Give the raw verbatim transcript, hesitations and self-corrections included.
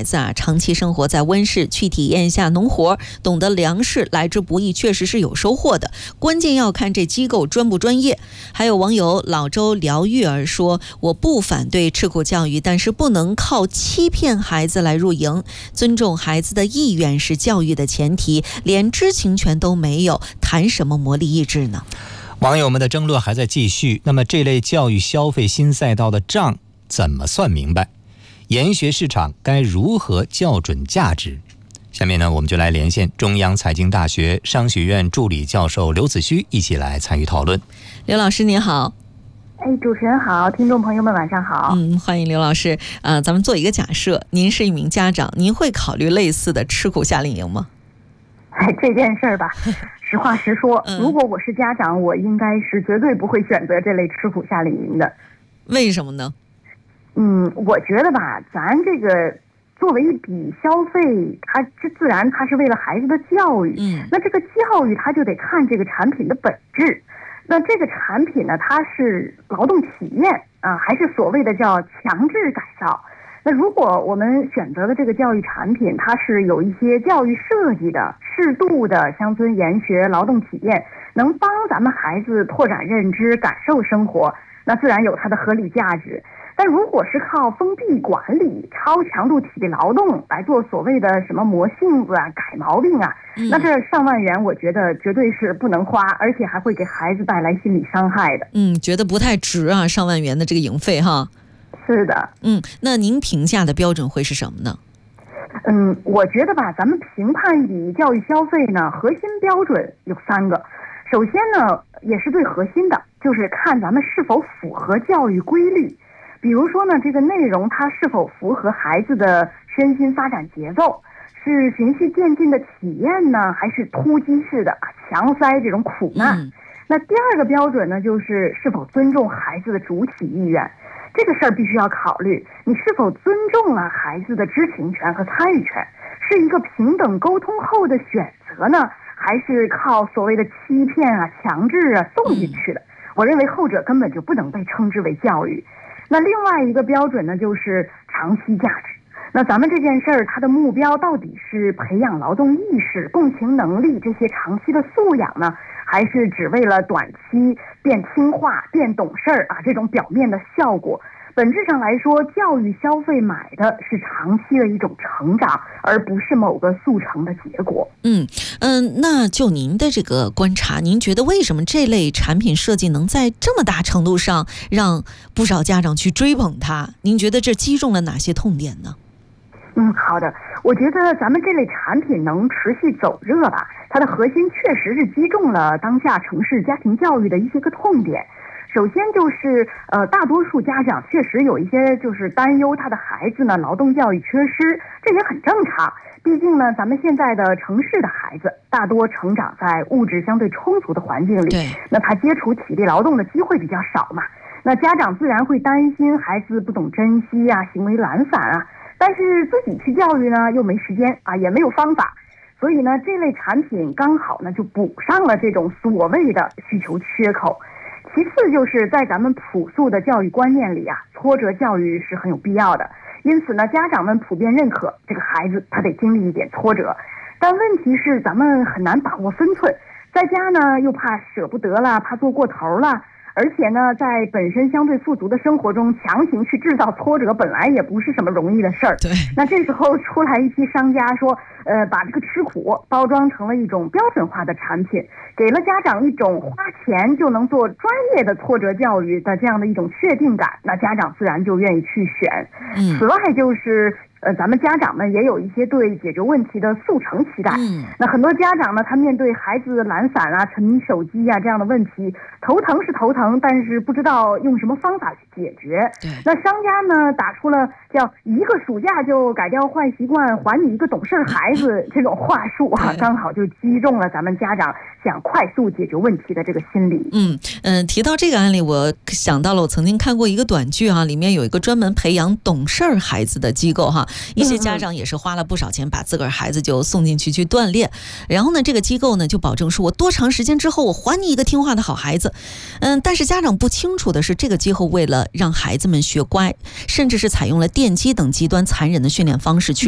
孩子啊长期生活在温室，去体验一下农活，懂得粮食来之不易，确实是有收获的。关键要看这机构专不专业。还有网友老周疗育儿说，我不反对吃苦教育，但是不能靠欺骗孩子来入营，尊重孩子的意愿是教育的前提，连知情权都没有，谈什么魔力意志呢？ 网友们的争论还在继续。那么这类教育消费新赛道的账怎么算明白？研学市场该如何校准价值？下面呢，我们就来连线中央财经大学商学院助理教授刘子虚，一起来参与讨论。 刘老师您好。 哎，主持人好，听众朋友们晚上好。 嗯，欢迎刘老师。呃，咱们做一个假设，您是一名家长，您会考虑类似的吃苦夏令营吗？ 哎，这件事儿吧，实话实说，如果我是家长，我应该是绝对不会选择这类吃苦夏令营的。 为什么呢？ 嗯，我觉得吧，咱这个作为一笔消费，它这自然它是为了孩子的教育。嗯，那这个教育它就得看这个产品的本质。那这个产品呢，它是劳动体验啊，还是所谓的叫强制改造？那如果我们选择的这个教育产品，它是有一些教育设计的、适度的乡村研学、劳动体验，能帮咱们孩子拓展认知、感受生活，那自然有它的合理价值。但如果是靠封闭管理、超强度体力劳动来做所谓的什么磨性子啊、改毛病啊，那这上万元我觉得绝对是不能花，而且还会给孩子带来心理伤害的。 嗯，觉得不太值啊，上万元的这个营费哈。 是的。 嗯，那您评价的标准会是什么呢？ 嗯，我觉得吧，咱们评判一笔教育消费呢，核心标准有三个。首先呢，也是最核心的，就是看咱们是否符合教育规律。比如说呢，这个内容它是否符合孩子的身心发展节奏，是循序渐进的体验呢，还是突击式的强塞这种苦难？嗯、那第二个标准呢，就是是否尊重孩子的主体意愿。这个事儿必须要考虑，你是否尊重了孩子的知情权和参与权，是一个平等沟通后的选择呢，还是靠所谓的欺骗啊、强制啊送进去的？嗯、我认为后者根本就不能被称之为教育。那另外一个标准呢，就是长期价值。那咱们这件事儿，它的目标到底是培养劳动意识、共情能力这些长期的素养呢，还是只为了短期变听话、变懂事儿啊这种表面的效果？本质上来说，教育消费买的是长期的一种成长，而不是某个速成的结果。 嗯嗯，那就您的这个观察，您觉得为什么这类产品设计能在这么大程度上让不少家长去追捧它？您觉得这击中了哪些痛点呢？ 嗯，好的，我觉得咱们这类产品能持续走热吧，它的核心确实是击中了当下城市家庭教育的一些个痛点。首先就是呃，大多数家长确实有一些就是担忧他的孩子呢劳动教育缺失，这也很正常。毕竟呢，咱们现在的城市的孩子大多成长在物质相对充足的环境里，那他接触体力劳动的机会比较少嘛，那家长自然会担心孩子不懂珍惜啊，行为懒散啊，但是自己去教育呢又没时间啊，也没有方法。所以呢，这类产品刚好呢就补上了这种所谓的需求缺口。其次就是在咱们朴素的教育观念里啊，挫折教育是很有必要的。因此呢，家长们普遍认可这个孩子他得经历一点挫折，但问题是咱们很难把握分寸，在家呢又怕舍不得了，怕做过头了。而且呢，在本身相对富足的生活中，强行去制造挫折，本来也不是什么容易的事儿。 对， 那这时候出来一批商家说，呃，把这个吃苦包装成了一种标准化的产品，给了家长一种花钱就能做专业的挫折教育的这样的一种确定感，那家长自然就愿意去选。嗯，此外就是呃，咱们家长们也有一些对解决问题的速成期待。嗯，那很多家长呢，他面对孩子懒散啊、沉迷手机啊这样的问题，头疼是头疼，但是不知道用什么方法去解决。对，那商家呢打出了叫一个暑假就改掉坏习惯，还你一个懂事孩子这种话术啊，刚好就击中了咱们家长想快速解决问题的这个心理。 嗯嗯，提到这个案例，我想到了我曾经看过一个短剧哈、啊，里面有一个专门培养懂事孩子的机构哈。一些家长也是花了不少钱把自个儿孩子就送进去去锻炼，然后呢这个机构呢就保证说我多长时间之后我还你一个听话的好孩子。嗯，但是家长不清楚的是，这个机构为了让孩子们学乖，甚至是采用了电击等极端残忍的训练方式去